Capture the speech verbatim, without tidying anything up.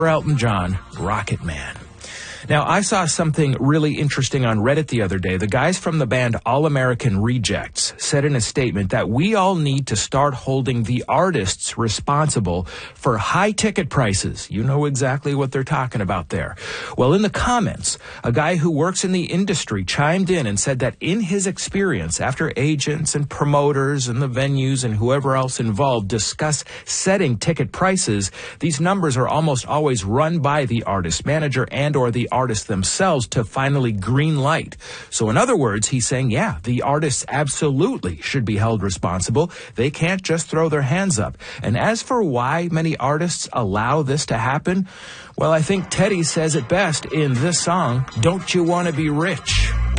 Elton John, Rocket Man. Now, I saw something really interesting on Reddit the other day. The guys from the band All American Rejects said in a statement that we all need to start holding the artists responsible for high ticket prices. You know exactly what they're talking about there. Well, in the comments, a guy who works in the industry chimed in and said that in his experience, after agents and promoters and the venues and whoever else involved discuss setting ticket prices, these numbers are almost always run by the artist manager and or the artists themselves to finally green light. So in other words, he's saying, yeah, the artists absolutely should be held responsible. They can't just throw their hands up. And as for why many artists allow this to happen, well, I think Teddy says it best in this song, Don't You Want to Be Rich?